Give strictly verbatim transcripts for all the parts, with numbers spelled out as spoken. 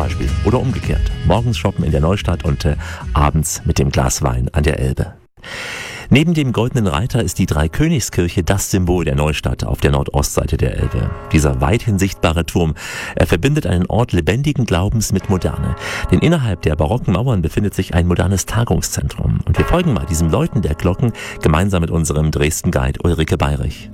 Beispiel. Oder umgekehrt. Morgens shoppen in der Neustadt und äh, abends mit dem Glas Wein an der Elbe. Neben dem Goldenen Reiter ist die Dreikönigskirche das Symbol der Neustadt auf der Nordostseite der Elbe. Dieser weithin sichtbare Turm, er verbindet einen Ort lebendigen Glaubens mit Moderne. Denn innerhalb der barocken Mauern befindet sich ein modernes Tagungszentrum. Und wir folgen mal diesem Läuten der Glocken gemeinsam mit unserem Dresden-Guide Ulrike Bayrich.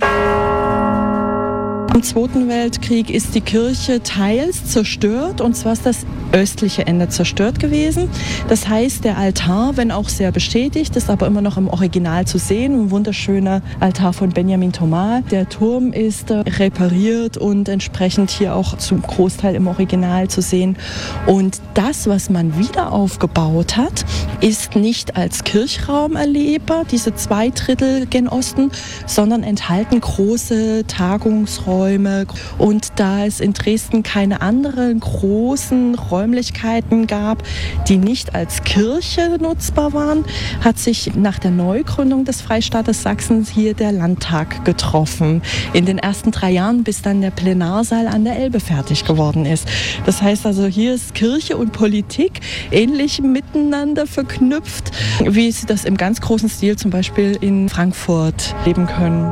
Im Zweiten Weltkrieg ist die Kirche teils zerstört, und zwar ist das östliche Ende zerstört gewesen. Das heißt, der Altar, wenn auch sehr beschädigt, ist aber immer noch im Original zu sehen. Ein wunderschöner Altar von Benjamin Thomas. Der Turm ist äh, repariert und entsprechend hier auch zum Großteil im Original zu sehen. Und das, was man wieder aufgebaut hat, ist nicht als Kirchraum erlebbar, diese zwei Drittel gen Osten, sondern enthalten große Tagungsräume. Und da es in Dresden keine anderen großen Räumlichkeiten gab, die nicht als Kirche nutzbar waren, hat sich nach der Neugründung des Freistaates Sachsen hier der Landtag getroffen. In den ersten drei Jahren, bis dann der Plenarsaal an der Elbe fertig geworden ist. Das heißt also, hier ist Kirche und Politik ähnlich miteinander verknüpft, wie sie das im ganz großen Stil zum Beispiel in Frankfurt leben können.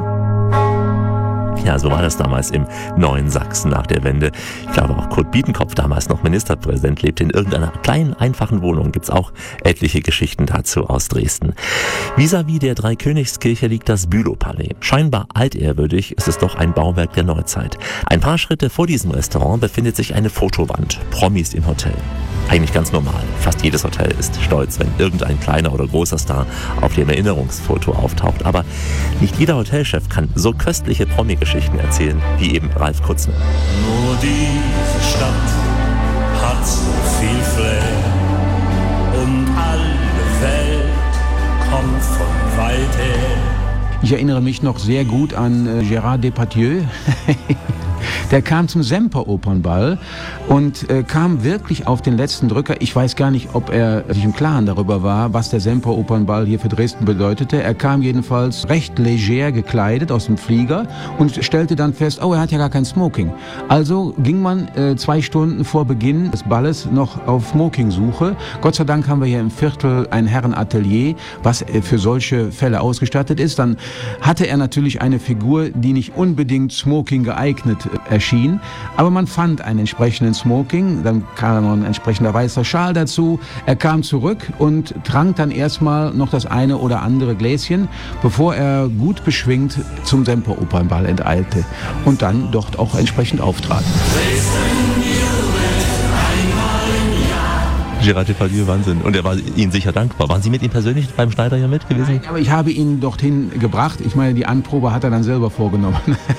Ja, so war das damals im neuen Sachsen nach der Wende. Ich glaube, auch Kurt Biedenkopf, damals noch Ministerpräsident, lebte in irgendeiner kleinen, einfachen Wohnung. Gibt's auch etliche Geschichten dazu aus Dresden. Vis-à-vis der Dreikönigskirche liegt das Bülowpalais. Scheinbar altehrwürdig, ist es doch ein Bauwerk der Neuzeit. Ein paar Schritte vor diesem Restaurant befindet sich eine Fotowand. Promis im Hotel. Eigentlich ganz normal. Fast jedes Hotel ist stolz, wenn irgendein kleiner oder großer Star auf dem Erinnerungsfoto auftaucht. Aber nicht jeder Hotelchef kann so köstliche Promi-Geschichten erzählen, wie eben Ralf Kutzmann. Nur diese Stadt hat so viel Flair und alle Welt kommt von weit her. Ich erinnere mich noch sehr gut an äh, Gérard Depardieu. Der kam zum Semper-Opernball und äh, kam wirklich auf den letzten Drücker. Ich weiß gar nicht, ob er sich im Klaren darüber war, was der Semper-Opernball hier für Dresden bedeutete. Er kam jedenfalls recht leger gekleidet aus dem Flieger und stellte dann fest, oh, er hat ja gar kein Smoking. Also ging man äh, zwei Stunden vor Beginn des Balles noch auf Smoking-Suche. Gott sei Dank haben wir hier im Viertel ein Herrenatelier, was äh, für solche Fälle ausgestattet ist. Dann hatte er natürlich eine Figur, die nicht unbedingt Smoking geeignet erschien, aber man fand einen entsprechenden Smoking, dann kam noch ein entsprechender weißer Schal dazu. Er kam zurück und trank dann erstmal noch das eine oder andere Gläschen, bevor er gut beschwingt zum Semper-Opernball enteilte und dann dort auch entsprechend auftrat. Gérard Depardieu, Wahnsinn. Und er war Ihnen sicher dankbar. Waren Sie mit ihm persönlich beim Schneider hier mit gewesen? Nein, aber ich habe ihn dorthin gebracht. Ich meine, die Anprobe hat er dann selber vorgenommen.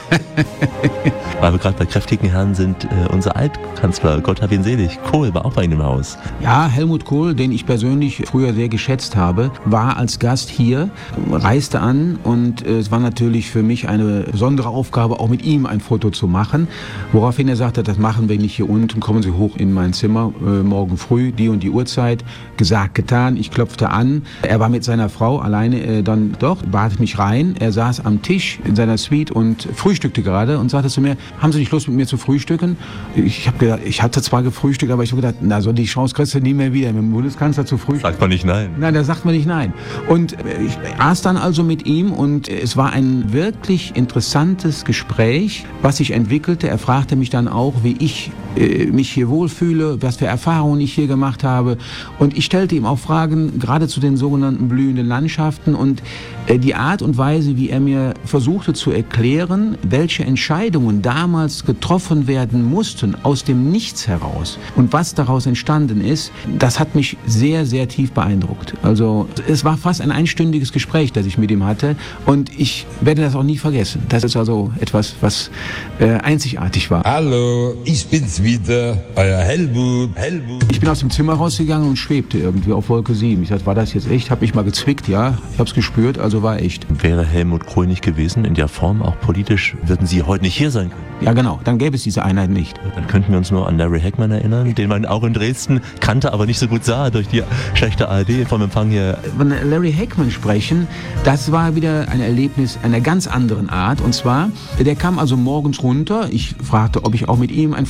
Weil wir gerade bei kräftigen Herren sind, äh, unser Altkanzler, Gott hab ihn selig, Kohl war auch bei Ihnen im Haus. Ja, Helmut Kohl, den ich persönlich früher sehr geschätzt habe, war als Gast hier, reiste an und äh, es war natürlich für mich eine besondere Aufgabe, auch mit ihm ein Foto zu machen. Woraufhin er sagte, das machen wir nicht hier unten, kommen Sie hoch in mein Zimmer, äh, morgen früh, die und die Uhrzeit. Gesagt, getan, ich klopfte an. Er war mit seiner Frau alleine äh, dann dort, bat mich rein. Er saß am Tisch in seiner Suite und frühstückte gerade und sagte zu mir, haben Sie nicht Lust mit mir zu frühstücken? Ich habe gedacht, ich hatte zwar gefrühstückt, aber ich habe gedacht, na, so die Chance kriegst du nie mehr wieder, mit dem Bundeskanzler zu frühstücken. Sagt man nicht nein. Nein, da sagt man nicht nein. Und ich aß dann also mit ihm und es war ein wirklich interessantes Gespräch, was sich entwickelte. Er fragte mich dann auch, wie ich äh, mich hier wohlfühle, was für Erfahrungen ich hier gemacht habe. Und ich stellte ihm auch Fragen, gerade zu den sogenannten blühenden Landschaften und äh, die Art und Weise, wie er mir versuchte zu erklären, welche Entscheidungen damals getroffen werden mussten, aus dem Nichts heraus. Und was daraus entstanden ist, das hat mich sehr, sehr tief beeindruckt. Also es war fast ein einstündiges Gespräch, das ich mit ihm hatte und ich werde das auch nie vergessen. Das ist also etwas, was äh, einzigartig war. Hallo, ich bin's wieder, euer Helmut. Helmut. Ich bin aus dem Zimmer rausgegangen und schwebte irgendwie auf Wolke sieben. Ich dachte, war das jetzt echt? Hab mich mal gezwickt, ja. Ich hab's gespürt, also war echt. Wäre Helmut Kohl nicht gewesen, in der Form auch politisch, würden Sie heute nicht hier sein können? Ja genau, dann gäbe es diese Einheit nicht. Dann könnten wir uns nur an Larry Heckman erinnern, den man auch in Dresden kannte, aber nicht so gut sah durch die schlechte A R D vom Empfang hier. Von Larry Heckman sprechen, das war wieder ein Erlebnis einer ganz anderen Art. Und zwar, der kam also morgens runter. Ich fragte, ob ich auch mit ihm ein Foto machen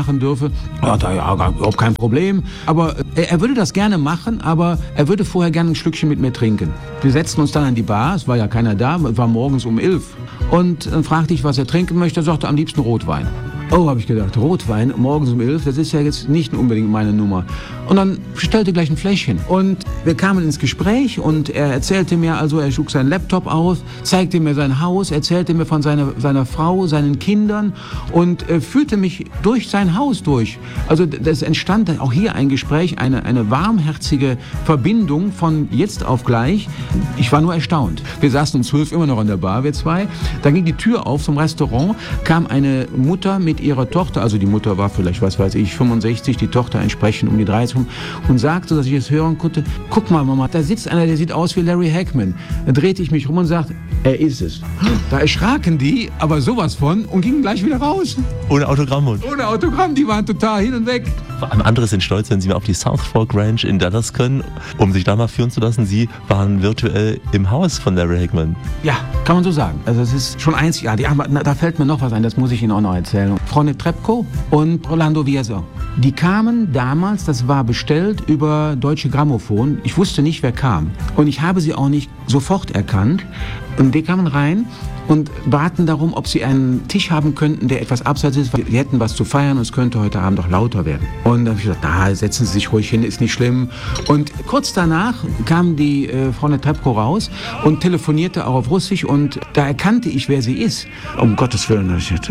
machen dürfe. Ja, da, ja, überhaupt kein Problem. Aber er, er würde das gerne machen, aber er würde vorher gerne ein Schlückchen mit mir trinken. Wir setzten uns dann an die Bar, es war ja keiner da, es war morgens um elf. Und dann fragte ich, was er trinken möchte. Er sagte, am liebsten Rotwein. Oh, habe ich gedacht, Rotwein morgens um elf, das ist ja jetzt nicht unbedingt meine Nummer. Und dann bestellte gleich ein Fläschchen. Und wir kamen ins Gespräch und er erzählte mir, also er schlug seinen Laptop auf, zeigte mir sein Haus, erzählte mir von seiner, seiner Frau, seinen Kindern und äh, führte mich durch sein Haus durch. Also das entstand auch hier ein Gespräch, eine, eine warmherzige Verbindung von jetzt auf gleich. Ich war nur erstaunt. Wir saßen um zwölf immer noch an der Bar, wir zwei. Da ging die Tür auf zum Restaurant, kam eine Mutter mit ihrer Tochter, also die Mutter war vielleicht, was weiß ich, fünfundsechzig, die Tochter entsprechend um die dreißig und sagte, dass ich es hören konnte, guck mal Mama, da sitzt einer, der sieht aus wie Larry Hagman. Da drehte ich mich rum und sagte, er ist es. Da erschraken die, aber sowas von und gingen gleich wieder raus. Ohne Autogramm. Ohne Autogramm, die waren total hin und weg. Vor allem andere sind stolz, wenn sie mal auf die South Fork Ranch in Dallas können, um sich da mal führen zu lassen. Sie waren virtuell im Haus von Larry Hagman. Ja, kann man so sagen. Also es ist schon einzigartig. Aber da fällt mir noch was ein, das muss ich Ihnen auch noch erzählen. Frau Netrebko und Rolando Vieso. Die kamen damals, das war bestellt über Deutsche Grammophon. Ich wusste nicht, wer kam. Und ich habe sie auch nicht sofort erkannt. Und die kamen rein und baten darum, ob sie einen Tisch haben könnten, der etwas abseits ist. Wir hätten was zu feiern und es könnte heute Abend auch lauter werden. Und dann habe ich gesagt, na, setzen Sie sich ruhig hin, ist nicht schlimm. Und kurz danach kam die äh, Frau Netrebko raus und telefonierte auch auf Russisch und da erkannte ich, wer sie ist. Um Gottes Willen, da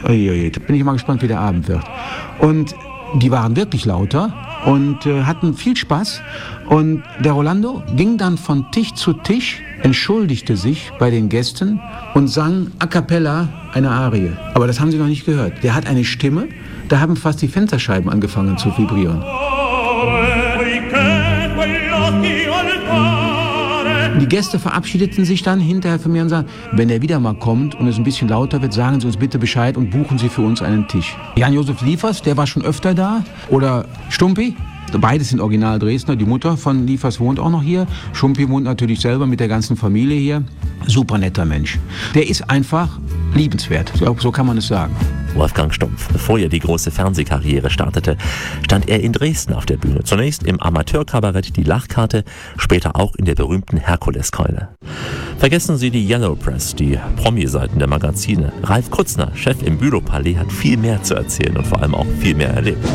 bin ich mal gespannt, wie der Abend wird. Und die waren wirklich lauter und äh, hatten viel Spaß. Und der Rolando ging dann von Tisch zu Tisch, entschuldigte sich bei den Gästen und sang a cappella eine Arie. Aber das haben sie noch nicht gehört. Der hat eine Stimme, da haben fast die Fensterscheiben angefangen zu vibrieren. Die Gäste verabschiedeten sich dann hinterher von mir und sagten, wenn er wieder mal kommt und es ein bisschen lauter wird, sagen Sie uns bitte Bescheid und buchen Sie für uns einen Tisch. Jan-Josef Liefers, der war schon öfter da. Oder Stumpi. Beides sind original Dresdner. Die Mutter von Liefers wohnt auch noch hier. Schumpi wohnt natürlich selber mit der ganzen Familie hier. Super netter Mensch. Der ist einfach liebenswert. So, so kann man es sagen. Wolfgang Stumpf. Bevor er die große Fernsehkarriere startete, stand er in Dresden auf der Bühne. Zunächst im Amateurkabarett Die Lachkarte, später auch in der berühmten Herkuleskeule. Vergessen Sie die Yellow Press, die Promi-Seiten der Magazine. Ralf Kutzner, Chef im Bülow-Palais, hat viel mehr zu erzählen und vor allem auch viel mehr erlebt.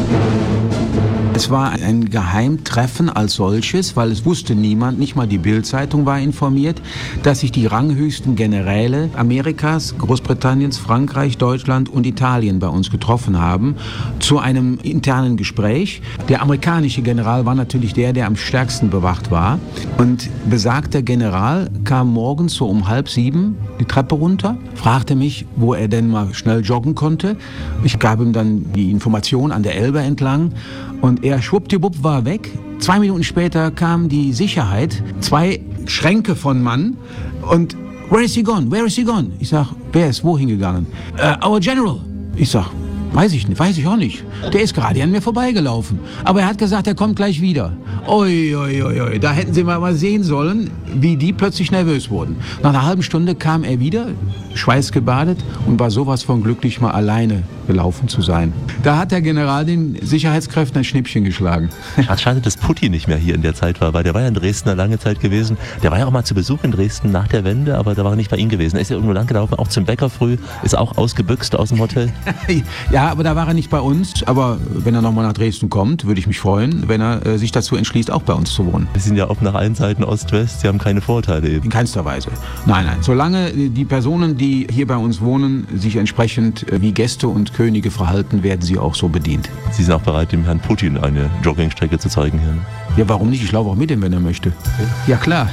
Es war ein Geheimtreffen als solches, weil es wusste niemand, nicht mal die Bild-Zeitung war informiert, dass sich die ranghöchsten Generäle Amerikas, Großbritanniens, Frankreich, Deutschland und Italien bei uns getroffen haben zu einem internen Gespräch. Der amerikanische General war natürlich der, der am stärksten bewacht war. Und besagter General kam morgens so um halb sieben die Treppe runter, fragte mich, wo er denn mal schnell joggen konnte. Ich gab ihm dann die Information an der Elbe entlang. Und er schwuppdiwupp war weg. Zwei Minuten später kam die Sicherheit, zwei Schränke von Mann und where is he gone? Where is he gone? Ich sag, wer ist wohin gegangen? Uh, our General. Ich sag, weiß ich nicht, weiß ich auch nicht. Der ist gerade an mir vorbeigelaufen. Aber er hat gesagt, er kommt gleich wieder. Oi, oi, oi, oi. Da hätten Sie mal, mal sehen sollen, wie die plötzlich nervös wurden. Nach einer halben Stunde kam er wieder, schweißgebadet und war sowas von glücklich, mal alleine gelaufen zu sein. Da hat der General den Sicherheitskräften ein Schnippchen geschlagen. Schade, dass Putin nicht mehr hier in der Zeit war, weil der war ja in Dresden eine lange Zeit gewesen. Der war ja auch mal zu Besuch in Dresden nach der Wende, aber da war er nicht bei Ihnen gewesen. Er ist ja irgendwo lang gelaufen, auch zum Bäcker früh, ist auch ausgebüxt aus dem Hotel. Ja, aber da war er nicht bei uns. Aber wenn er nochmal nach Dresden kommt, würde ich mich freuen, wenn er äh, sich dazu entschließt, auch bei uns zu wohnen. Sie sind ja auch nach allen Seiten Ost-West, Sie haben keine Vorteile eben. In keinster Weise. Nein, nein. Solange die Personen, die hier bei uns wohnen, sich entsprechend äh, wie Gäste und Könige verhalten, werden sie auch so bedient. Sie sind auch bereit, dem Herrn Putin eine Joggingstrecke zu zeigen hier? Ne? Ja, warum nicht? Ich laufe auch mit ihm, wenn er möchte. Okay. Ja, klar.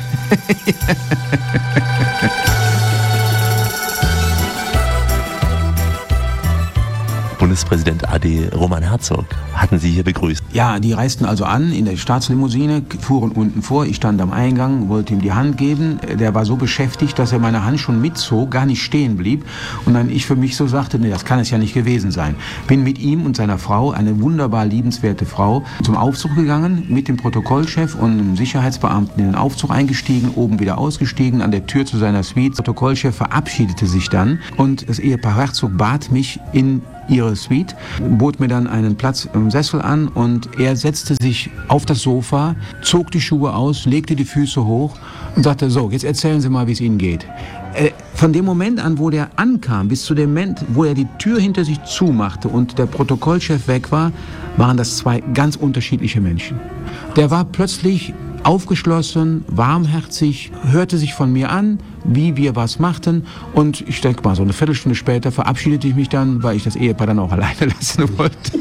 Bundespräsident A D Roman Herzog hatten Sie hier begrüßt. Ja, die reisten also an in der Staatslimousine, fuhren unten vor. Ich stand am Eingang, wollte ihm die Hand geben. Der war so beschäftigt, dass er meine Hand schon mitzog, gar nicht stehen blieb. Und dann ich für mich so sagte, nee, das kann es ja nicht gewesen sein. Bin mit ihm und seiner Frau, eine wunderbar liebenswerte Frau, zum Aufzug gegangen, mit dem Protokollchef und einem Sicherheitsbeamten in den Aufzug eingestiegen, oben wieder ausgestiegen, an der Tür zu seiner Suite. Der Protokollchef verabschiedete sich dann und das Ehepaar Herzog bat mich, in ihre Suite, bot mir dann einen Platz im Sessel an und er setzte sich auf das Sofa, zog die Schuhe aus, legte die Füße hoch und sagte, so, jetzt erzählen Sie mal, wie es Ihnen geht. Äh, von dem Moment an, wo der ankam, bis zu dem Moment, wo er die Tür hinter sich zumachte und der Protokollchef weg war, waren das zwei ganz unterschiedliche Menschen. Der war plötzlich aufgeschlossen, warmherzig, hörte sich von mir an, wie wir was machten und ich denke mal, so eine Viertelstunde später verabschiedete ich mich dann, weil ich das Ehepaar dann auch alleine lassen wollte.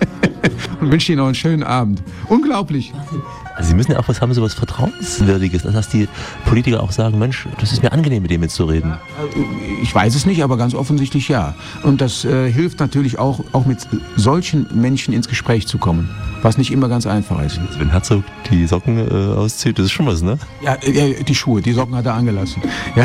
Und wünsche Ihnen noch einen schönen Abend. Unglaublich. Also Sie müssen ja auch was haben, so was Vertrauenswürdiges, dass die Politiker auch sagen, Mensch, das ist mir angenehm, mit dem jetzt zu reden. Ich weiß es nicht, aber ganz offensichtlich ja. Und das äh, hilft natürlich auch, auch mit solchen Menschen ins Gespräch zu kommen, was nicht immer ganz einfach ist. Wenn Herzog die Socken äh, auszieht, das ist schon was, ne? Ja, äh, die Schuhe, die Socken hat er angelassen. Ja.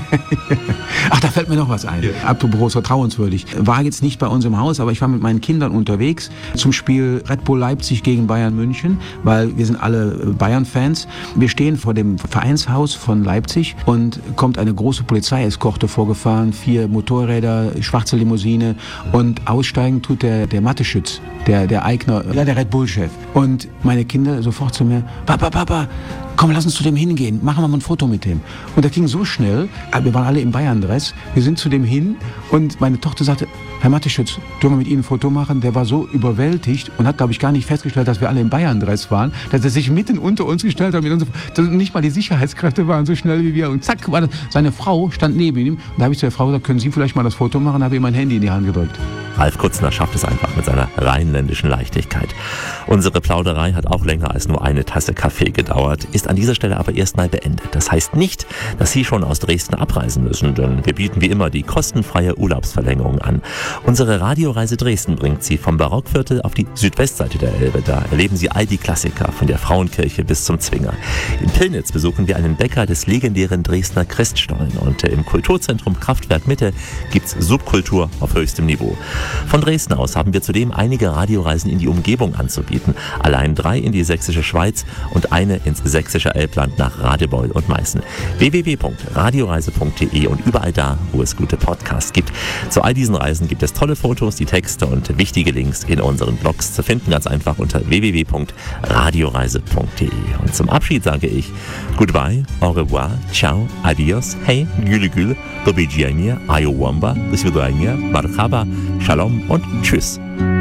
Ach, da fällt mir noch was ein. Ja. Apropos vertrauenswürdig. War jetzt nicht bei uns im Haus, aber ich war mit meinen Kindern unterwegs zum Spiel Red Bull Leipzig gegen Bayern München, weil wir sind alle Bayern-Fans. Wir stehen vor dem Vereinshaus von Leipzig und kommt eine große Polizeieskorte vorgefahren, vier Motorräder, schwarze Limousine und aussteigen tut der, der Mathe-Schütz, der, der Eigner, ja, der Red Bull-Chef. Und meine Kinder sofort zu mir, Papa, Papa, komm, lass uns zu dem hingehen, machen wir mal ein Foto mit dem. Und das ging so schnell, wir waren alle im Bayern-Dress, wir sind zu dem hin und meine Tochter sagte, Herr Mathe-Schütz, dürfen wir mit Ihnen ein Foto machen? Der war so überwältigt und hat, glaube ich, gar nicht festgestellt, dass wir alle im Bayern-Dress waren, dass er sich mitten unter uns gestellt hat. Mit uns, nicht mal die Sicherheitskräfte waren so schnell wie wir. Und zack, war das, seine Frau stand neben ihm. Und da habe ich zu der Frau gesagt, können Sie vielleicht mal das Foto machen? Da habe ich ihm mein Handy in die Hand gedrückt. Ralf Kutzner schafft es einfach mit seiner rheinländischen Leichtigkeit. Unsere Plauderei hat auch länger als nur eine Tasse Kaffee gedauert, ist an dieser Stelle aber erstmal beendet. Das heißt nicht, dass Sie schon aus Dresden abreisen müssen, denn wir bieten wie immer die kostenfreie Urlaubsverlängerung an. Unsere Radioreise Dresden bringt Sie vom Barockviertel auf die Südwestseite der Elbe. Da erleben Sie all die Klassiker, von der Frauenkirche bis zum Zwinger. In Pillnitz besuchen wir einen Bäcker des legendären Dresdner Christstollen und im Kulturzentrum Kraftwerk Mitte gibt's Subkultur auf höchstem Niveau. Von Dresden aus haben wir zudem einige Radioreisen in die Umgebung anzubieten. Allein drei in die sächsische Schweiz und eine ins sächsische Elbland nach Radebeul und Meißen. w w w punkt radioreise punkt d e und überall da, wo es gute Podcasts gibt. Zu all diesen Reisen gibt es tolle Fotos, die Texte und wichtige Links in unseren Blogs zu finden, ganz einfach unter w w w punkt radioreise punkt d e. Und zum Abschied sage ich Goodbye, au revoir, ciao, adios, hey, gülü gülü, do widzenia, ayowamba, do svidania, marhaba, shalom und tschüss.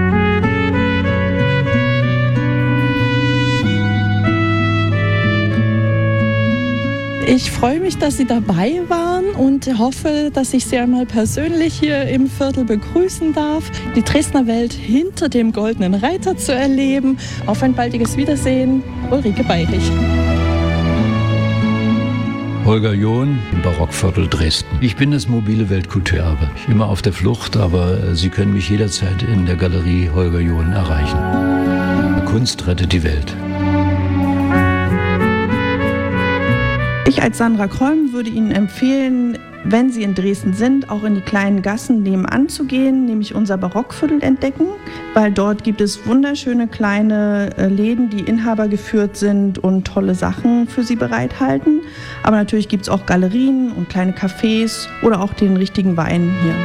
Ich freue mich, dass Sie dabei waren und hoffe, dass ich Sie einmal persönlich hier im Viertel begrüßen darf, die Dresdner Welt hinter dem Goldenen Reiter zu erleben. Auf ein baldiges Wiedersehen, Ulrike Bayrich. Holger John im Barockviertel Dresden. Ich bin das mobile Weltkulturerbe. Ich bin immer auf der Flucht, aber Sie können mich jederzeit in der Galerie Holger John erreichen. Kunst rettet die Welt. Ich als Sandra Krollm würde Ihnen empfehlen, wenn Sie in Dresden sind, auch in die kleinen Gassen nebenan zu gehen, nämlich unser Barockviertel entdecken, weil dort gibt es wunderschöne kleine Läden, die inhabergeführt sind und tolle Sachen für Sie bereithalten. Aber natürlich gibt es auch Galerien und kleine Cafés oder auch den richtigen Wein hier.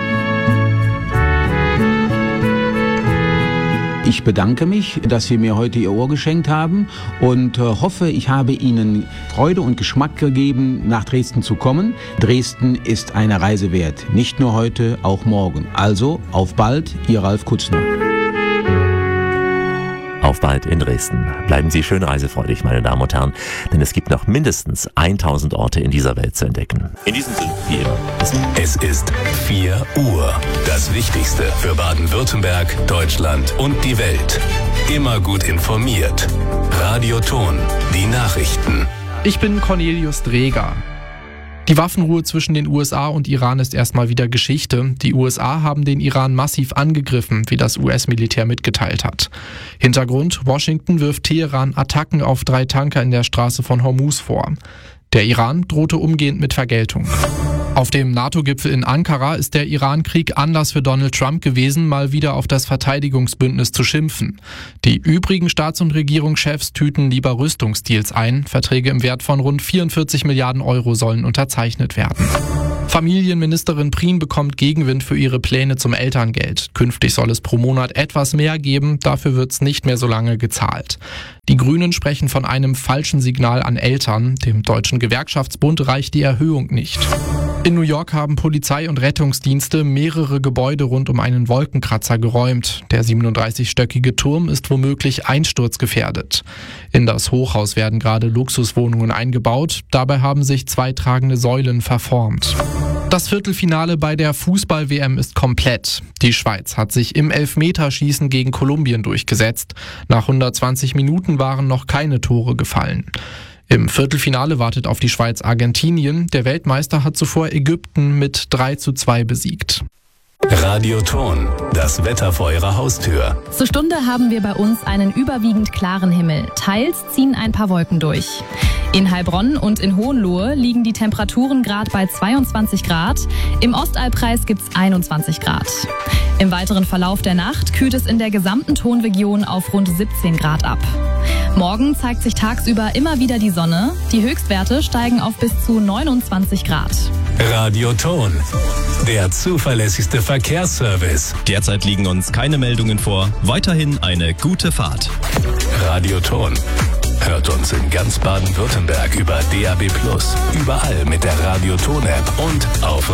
Ich bedanke mich, dass Sie mir heute Ihr Ohr geschenkt haben und äh, hoffe, ich habe Ihnen Freude und Geschmack gegeben, nach Dresden zu kommen. Dresden ist eine Reise wert, nicht nur heute, auch morgen. Also, auf bald, Ihr Ralf Kutzner. Auf bald in Dresden. Bleiben Sie schön reisefreudig, meine Damen und Herren, denn es gibt noch mindestens tausend Orte in dieser Welt zu entdecken. In diesem Sinne, wie immer. Es ist vier Uhr. Das Wichtigste für Baden-Württemberg, Deutschland und die Welt. Immer gut informiert. Radioton, die Nachrichten. Ich bin Cornelius Dreger. Die Waffenruhe zwischen den U S A und Iran ist erstmal wieder Geschichte. Die U S A haben den Iran massiv angegriffen, wie das U S-Militär mitgeteilt hat. Hintergrund: Washington wirft Teheran Attacken auf drei Tanker in der Straße von Hormuz vor. Der Iran drohte umgehend mit Vergeltung. Auf dem NATO-Gipfel in Ankara ist der Iran-Krieg Anlass für Donald Trump gewesen, mal wieder auf das Verteidigungsbündnis zu schimpfen. Die übrigen Staats- und Regierungschefs tüten lieber Rüstungsdeals ein. Verträge im Wert von rund vierundvierzig Milliarden Euro sollen unterzeichnet werden. Familienministerin Prien bekommt Gegenwind für ihre Pläne zum Elterngeld. Künftig soll es pro Monat etwas mehr geben, dafür wird es nicht mehr so lange gezahlt. Die Grünen sprechen von einem falschen Signal an Eltern. Dem Deutschen Gewerkschaftsbund reicht die Erhöhung nicht. In New York haben Polizei und Rettungsdienste mehrere Gebäude rund um einen Wolkenkratzer geräumt. Der siebenunddreißigstöckige Turm ist womöglich einsturzgefährdet. In das Hochhaus werden gerade Luxuswohnungen eingebaut. Dabei haben sich zwei tragende Säulen verformt. Das Viertelfinale bei der Fußball-W M ist komplett. Die Schweiz hat sich im Elfmeterschießen gegen Kolumbien durchgesetzt. Nach hundertzwanzig Minuten waren noch keine Tore gefallen. Im Viertelfinale wartet auf die Schweiz Argentinien. Der Weltmeister hat zuvor Ägypten mit drei zu zwei besiegt. Radio Ton, das Wetter vor Ihrer Haustür. Zur Stunde haben wir bei uns einen überwiegend klaren Himmel. Teils ziehen ein paar Wolken durch. In Heilbronn und in Hohenlohe liegen die Temperaturen gerade bei zweiundzwanzig Grad. Im Ostalbkreis gibt's einundzwanzig Grad. Im weiteren Verlauf der Nacht kühlt es in der gesamten Tonregion auf rund siebzehn Grad ab. Morgen zeigt sich tagsüber immer wieder die Sonne. Die Höchstwerte steigen auf bis zu neunundzwanzig Grad. Radio Ton, der zuverlässigste Verkehrsservice. Derzeit liegen uns keine Meldungen vor. Weiterhin eine gute Fahrt. Radio Ton. Hört uns in ganz Baden-Württemberg über D A B plus, überall mit der Radio Ton App und auf